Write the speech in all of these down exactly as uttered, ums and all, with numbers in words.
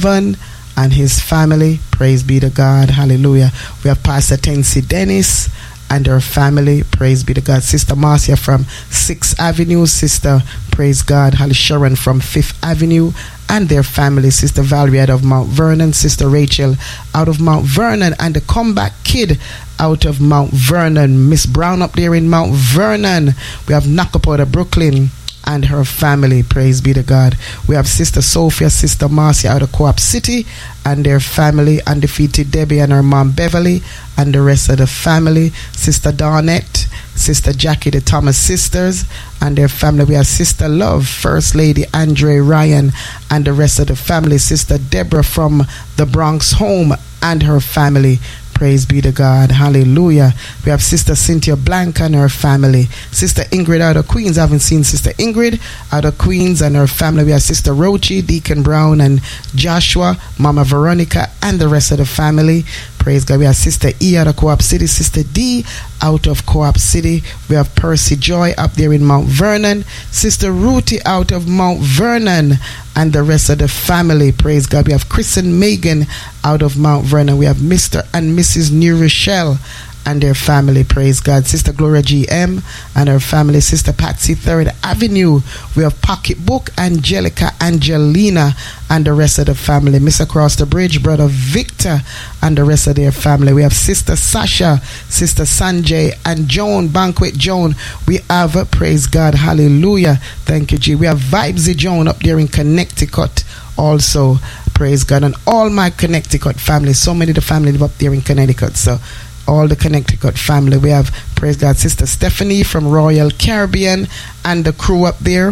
Stephen and his family. Praise be to God. Hallelujah. We have Pastor Tensi Dennis and her family. Praise be to God. Sister Marcia from sixth Avenue. Sister, praise God, Holly Sharon from fifth Avenue and their family. Sister Valerie out of Mount Vernon. Sister Rachel out of Mount Vernon. And the comeback kid out of Mount Vernon. Miss Brown up there in Mount Vernon. We have Knock out of Brooklyn and her family. Praise be to God. We have Sister Sophia, Sister Marcia out of Co-op City and their family. Undefeated Debbie and her mom Beverly and the rest of the family. Sister Darnett, Sister Jackie, the Thomas sisters and their family. We have Sister Love, First Lady Andre Ryan and the rest of the family. Sister Deborah from the Bronx Home and her family. Praise be to God. Hallelujah. We have Sister Cynthia Blanca and her family. Sister Ingrid out of Queens. I haven't seen Sister Ingrid out of Queens and her family. We have Sister Rochi, Deacon Brown and Joshua, Mama Veronica and the rest of the family. Praise God. We have Sister E out of Co-op City. Sister D out of Co-op City. We have Percy Joy up there in Mount Vernon. Sister Ruthie out of Mount Vernon and the rest of the family. Praise God. We have Chris and Megan out of Mount Vernon. We have Mister and Missus New Rochelle and their family. Praise God. Sister Gloria G M and her family. Sister Patsy third Avenue. We have Pocketbook Angelica Angelina and the rest of the family. Miss Across the Bridge, Brother Victor and the rest of their family. We have Sister Sasha, Sister Sanjay and Joan, Banquet Joan. We have, uh, praise God, hallelujah. Thank you, G. We have Vibesy Joan up there in Connecticut also. Praise God. And all my Connecticut family. So many of the family live up there in Connecticut. So all the Connecticut family. We have, praise God, Sister Stephanie from Royal Caribbean and the crew up there.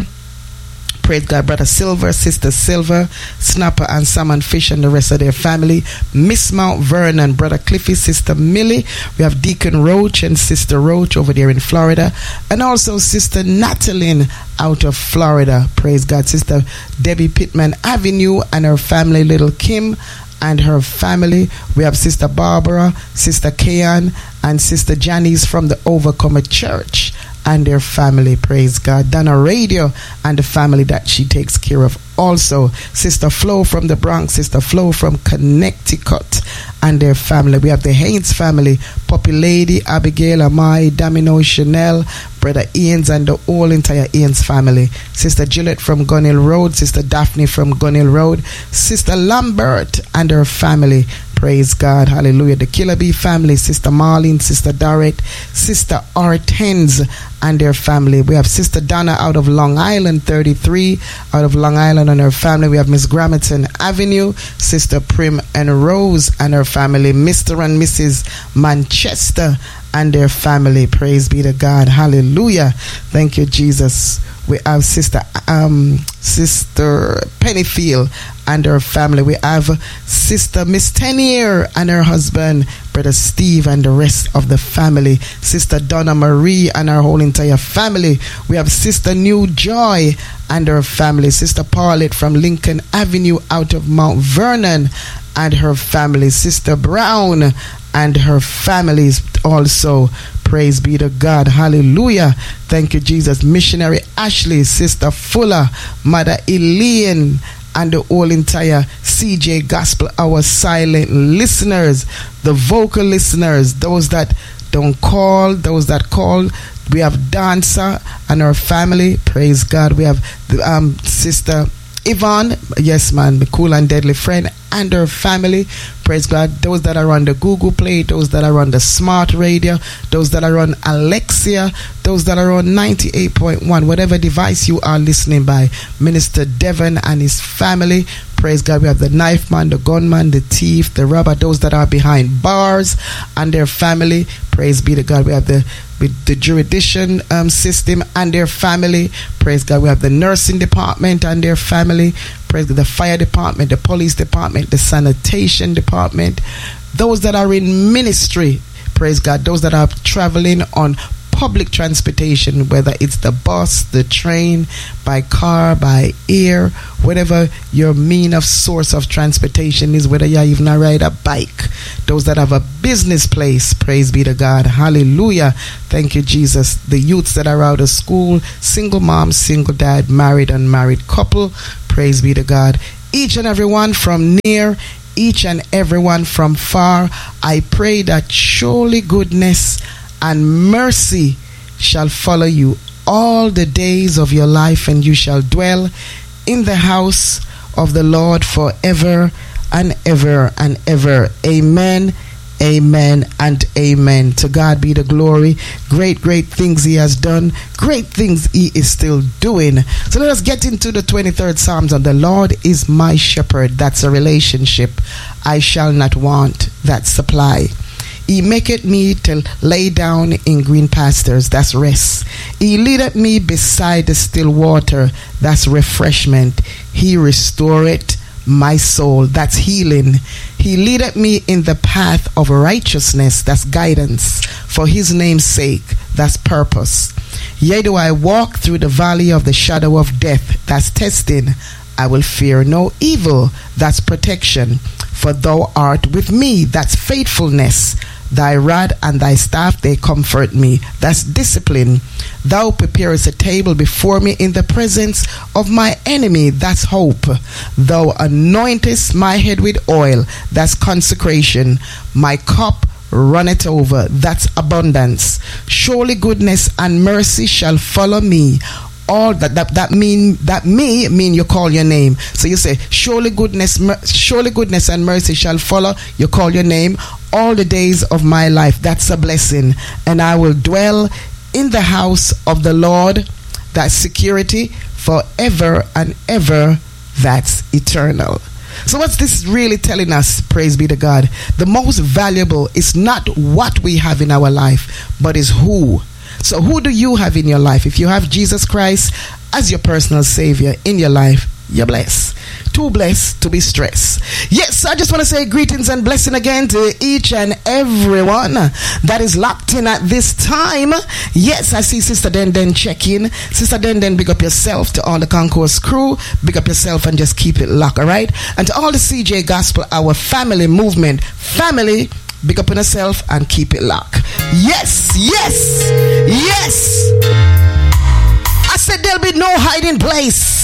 Praise God, Brother Silver, Sister Silver, Snapper and Salmon Fish and the rest of their family. Miss Mount Vernon, Brother Cliffy, Sister Millie. We have Deacon Roach and Sister Roach over there in Florida. And also Sister Natalie out of Florida. Praise God. Sister Debbie Pittman Avenue and her family, Little Kim and her family. We have Sister Barbara, Sister Kayan and Sister Janice from the Overcomer Church and their family. Praise God. Donna Radio and the family that she takes care of. Also Sister Flo from the Bronx, Sister Flo from Connecticut and their family. We have the Haynes family, Poppy Lady, Abigail, Amai, Domino, Chanel, Brother Ian's and the whole entire Ian's family. Sister Gillette from Gunhill Road, Sister Daphne from Gunhill Road, Sister Lambert and her family. Praise God. Hallelujah. The Killer Bee family, Sister Marlene, Sister Dorrit, Sister Hortense and their family. We have Sister Donna out of Long Island, thirty-three out of Long Island and her family. We have Miss Gramerton Avenue, Sister Prim and Rose and her family. Mister and Missus Manchester and their family. Praise be to God. Hallelujah. Thank you, Jesus. We have Sister um Sister Pennyfield and her family. We have Sister Miss Tenier and her husband, Brother Steve and the rest of the family. Sister Donna Marie and her whole entire family. We have Sister New Joy and her family. Sister Paulette from Lincoln Avenue out of Mount Vernon and her family. Sister Brown and her families also. Praise be to God. Hallelujah. Thank you, Jesus. Missionary Ashley, Sister Fuller, Mother Elaine and the whole entire C J Gospel Hour silent listeners, the vocal listeners, those that don't call, those that call. We have Dancer and her family. Praise God. We have the, um, Sister Yvonne, yes man, the cool and deadly friend and her family. Praise God. Those that are on the Google Play, those that are on the smart radio, those that are on Alexia, those that are on ninety-eight point one, whatever device you are listening by. Minister Devon and his family. Praise God. We have the knife man, the gunman, the thief, the robber, those that are behind bars and their family. Praise be to God. We have the with the jurisdiction um, system and their family. Praise God. We have the nursing department and their family. Praise God. The fire department, the police department, the sanitation department. Those that are in ministry. Praise God. Those that are traveling on public transportation, whether it's the bus, the train, by car, by air, whatever your mean of source of transportation is, whether you even ride a bike. Those that have a business place, praise be to God. Hallelujah. Thank you, Jesus. The youths that are out of school, single mom, single dad, married, unmarried couple, praise be to God. each and everyone from near, each and everyone from far. I pray that surely goodness and mercy shall follow you all the days of your life, and you shall dwell in the house of the Lord forever and ever and ever. Amen. Amen and amen. To God be the glory. Great, great things he has done. Great things he is still doing. So let us get into the twenty-third Psalms. And the Lord is my shepherd. That's a relationship. I shall not want. That supply. He maketh me to lay down in green pastures. That's rest. He leadeth me beside the still water. That's refreshment. He restoreth my soul. That's healing. He leadeth me in the path of righteousness. That's guidance. For his name's sake. That's purpose. Yea, do I walk through the valley of the shadow of death. That's testing. I will fear no evil. That's protection. For thou art with me. That's faithfulness. Thy rod and thy staff, they comfort me. That's discipline. Thou preparest a table before me in the presence of my enemy. That's hope. Thou anointest my head with oil. That's consecration. My cup runneth over. That's abundance. Surely goodness and mercy shall follow me. All that that that mean that me mean you call your name. So you say, surely goodness, mer- surely goodness and mercy shall follow. You call your name all the days of my life. That's a blessing. And I will dwell in the house of the Lord. That's security forever and ever. That's eternal. So what's this really telling us? Praise be to God. The most valuable is not what we have in our life, but is who. So who do you have in your life? If you have Jesus Christ as your personal Savior in your life, you're blessed. Too blessed to be stressed. Yes, I just want to say greetings and blessing again to each and everyone that is locked in at this time. Yes, I see Sister Den Den check in. Sister Den Den, big up yourself. To all the Concourse crew, big up yourself and just keep it locked, all right? And to all the C J Gospel, our family movement, family, big up on yourself and keep it locked. Yes, yes, yes. I said there'll be no hiding place.